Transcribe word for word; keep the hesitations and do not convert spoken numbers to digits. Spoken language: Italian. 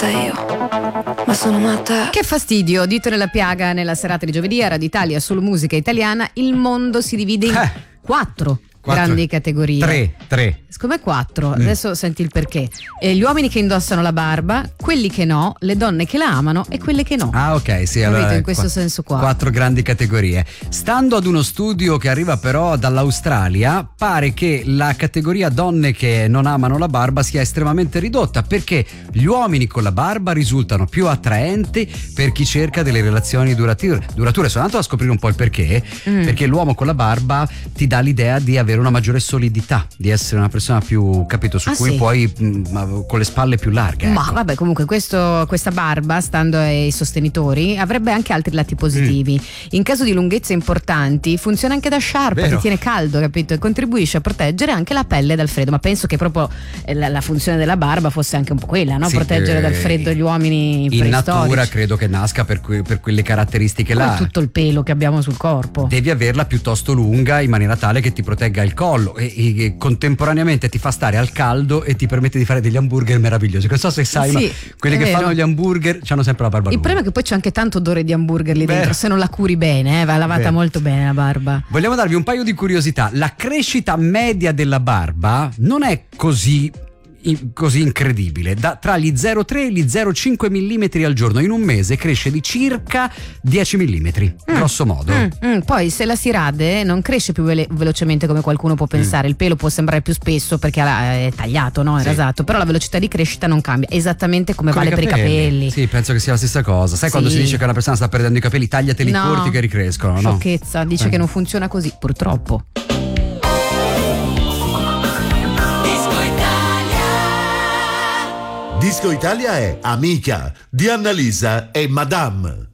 io, ma sono matta. Che fastidio, dito nella piaga nella serata di giovedì a Radio Italia solo musica italiana. Il mondo si divide in Eh. quattro. Quattro. Grandi categorie. Tre, tre. Secondo me quattro, Mm. adesso senti il perché. Eh, gli uomini che indossano la barba, quelli che no, le donne che la amano e quelle che no. Ah, ok, sì, Capito? allora In questo qua- senso qua. Quattro grandi categorie. Stando ad uno studio che arriva però dall'Australia, pare che la categoria donne che non amano la barba sia estremamente ridotta, perché gli uomini con la barba risultano più attraenti per chi cerca delle relazioni durature. durature. Sono andato a scoprire un po' il perché, Mm. perché l'uomo con la barba ti dà l'idea di avere una maggiore solidità, di essere una persona più, capito, su Ah, cui sì? puoi mh, con le spalle più larghe. Ma ecco. vabbè, comunque questo, questa barba, stando ai sostenitori, avrebbe anche altri lati positivi. Mm. In caso di lunghezze importanti funziona anche da sciarpa, Vero. ti tiene caldo, capito? E contribuisce a proteggere anche la pelle dal freddo. Ma penso che proprio eh, la, la funzione della barba fosse anche un po' quella, no? Sì, Proteggere eh, dal freddo gli uomini in preistorici. natura credo che nasca per, que- per quelle caratteristiche Come là. tutto il pelo che abbiamo sul corpo. Devi averla piuttosto lunga in maniera tale che ti protegga il collo e, e- e contemporaneamente ti fa stare al caldo e ti permette di fare degli hamburger meravigliosi. Non so se sai, Sì, ma quelli è che vero. fanno gli hamburger hanno sempre la barba Il lunga. problema è che poi c'è anche tanto odore di hamburger lì Vero. dentro, se non la curi bene, eh, va lavata Vero. molto bene la barba. Vogliamo darvi un paio di curiosità. La crescita media della barba non è così in- così incredibile. Da, tra gli zero virgola tre e gli zero virgola cinque millimetri al giorno in un mese cresce di circa dieci millimetri, grosso modo. Mm, mm, poi se la si rade non cresce più vele- velocemente come qualcuno può pensare. Il pelo può sembrare più spesso perché la- è tagliato, no? È Sì. rasato, però la velocità di crescita non cambia, esattamente come Con vale per i capelli. Sì, penso che sia la stessa cosa. Sai Sì. quando si dice che una persona sta perdendo i capelli, tagliateli No. corti che ricrescono, no? Sciocchezza, dice Eh. che non funziona così, purtroppo. Disco Italia è Amica di Annalisa e Madame.